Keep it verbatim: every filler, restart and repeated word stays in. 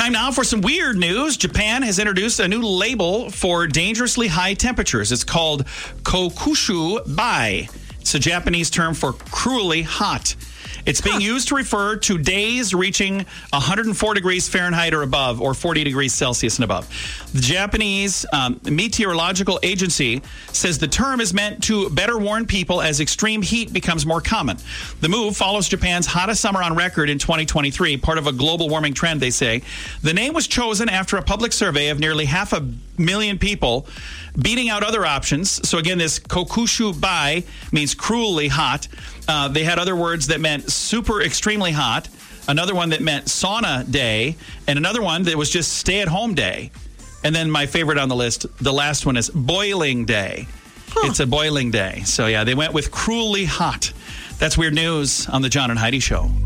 Time now for some weird news. Japan has introduced a new label for dangerously high temperatures. It's called Kokushu Bai. It's a Japanese term for cruelly hot. It's being huh. used to refer to days reaching one hundred four degrees Fahrenheit or above, or forty degrees Celsius and above. The Japanese um, Meteorological Agency says the term is meant to better warn people as extreme heat becomes more common. The move follows Japan's hottest summer on record in twenty twenty-three, part of a global warming trend, they say. The name was chosen after a public survey of nearly half a million people, beating out other options. So again, this Kokushu Bai means cruelly hot. Uh, they had other words that meant super extremely hot, another one that meant sauna day, and another one that was just stay-at-home day. And then my favorite on the list, the last one is boiling day. Huh. It's a boiling day. So yeah, they went with cruelly hot. That's weird news on the John and Heidi Show.